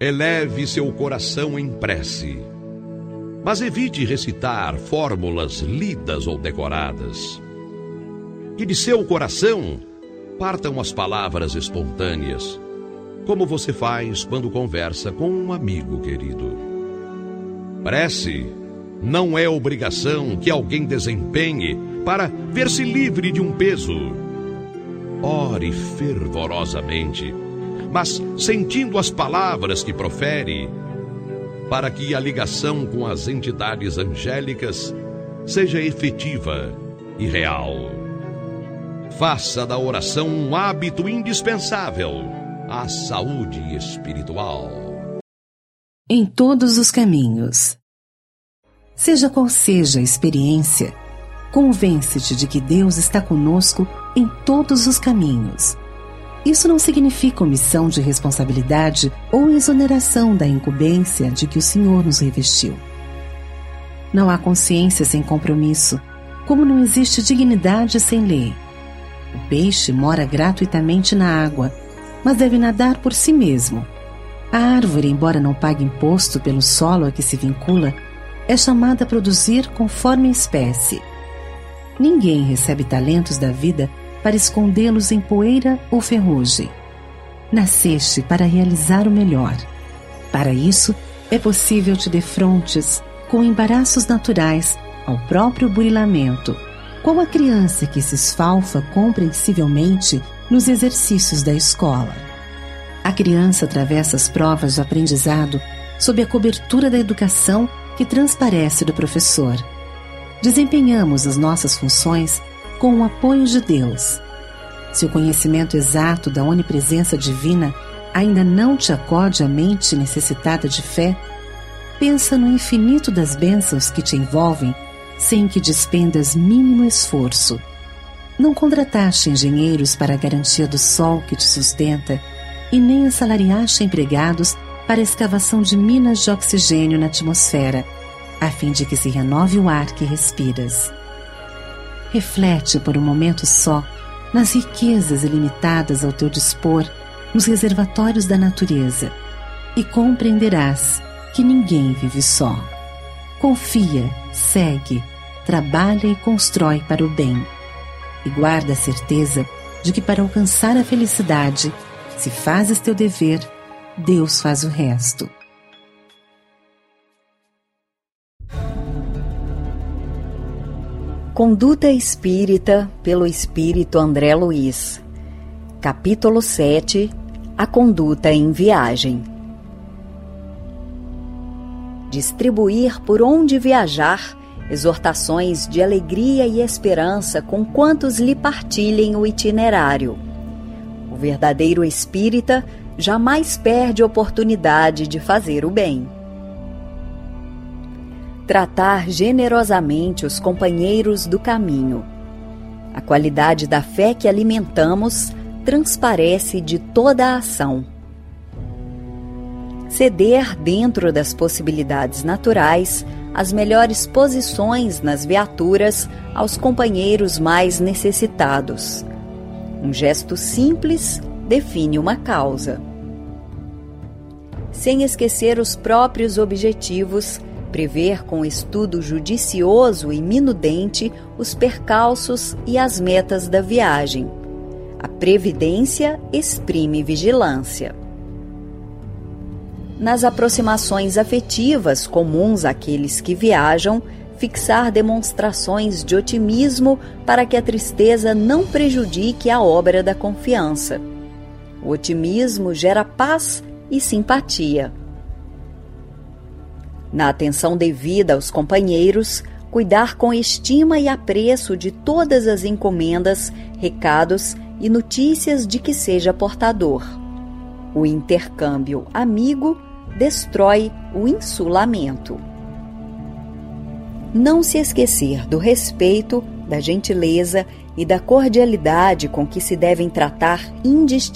eleve seu coração em prece, mas evite recitar fórmulas lidas ou decoradas. Que de seu coração partam as palavras espontâneas, como você faz quando conversa com um amigo querido. Prece não é obrigação que alguém desempenhe para ver-se livre de um peso. Ore fervorosamente, mas sentindo as palavras que profere, para que a ligação com as entidades angélicas seja efetiva e real. Faça da oração um hábito indispensável à saúde espiritual. Em todos os caminhos. Seja qual seja a experiência, convence-te de que Deus está conosco em todos os caminhos. Isso não significa omissão de responsabilidade ou exoneração da incumbência de que o Senhor nos revestiu. Não há consciência sem compromisso, como não existe dignidade sem lei. O peixe mora gratuitamente na água, mas deve nadar por si mesmo. A árvore, embora não pague imposto pelo solo a que se vincula, é chamada a produzir conforme a espécie. Ninguém recebe talentos da vida para escondê-los em poeira ou ferrugem. Nasceste para realizar o melhor. Para isso, é possível te defrontes com embaraços naturais ao próprio burilamento, como a criança que se esfalfa compreensivelmente nos exercícios da escola. A criança atravessa as provas de aprendizado sob a cobertura da educação que transparece do professor. Desempenhamos as nossas funções com o apoio de Deus. Se o conhecimento exato da onipresença divina ainda não te acode à mente necessitada de fé, pensa no infinito das bênçãos que te envolvem sem que despendas mínimo esforço. Não contrataste engenheiros para a garantia do sol que te sustenta e nem assalariaste empregados para a escavação de minas de oxigênio na atmosfera, a fim de que se renove o ar que respiras. Reflete por um momento só nas riquezas ilimitadas ao teu dispor nos reservatórios da natureza e compreenderás que ninguém vive só. Confia, segue, trabalha e constrói para o bem. E guarda a certeza de que para alcançar a felicidade, se fazes teu dever, Deus faz o resto. Conduta Espírita pelo Espírito André Luiz. Capítulo 7. A conduta em viagem. Distribuir por onde viajar exortações de alegria e esperança com quantos lhe partilhem o itinerário. O verdadeiro espírita jamais perde oportunidade de fazer o bem. Tratar generosamente os companheiros do caminho. A qualidade da fé que alimentamos transparece de toda a ação. Ceder dentro das possibilidades naturais as melhores posições nas viaturas aos companheiros mais necessitados. Um gesto simples define uma causa. Sem esquecer os próprios objetivos, prever com estudo judicioso e minudente os percalços e as metas da viagem. A previdência exprime vigilância. Nas aproximações afetivas comuns àqueles que viajam, fixar demonstrações de otimismo para que a tristeza não prejudique a obra da confiança. O otimismo gera paz e simpatia. Na atenção devida aos companheiros, cuidar com estima e apreço de todas as encomendas, recados e notícias de que seja portador. O intercâmbio amigo destrói o insulamento. Não se esquecer do respeito, da gentileza e da cordialidade com que se devem tratar indistintamente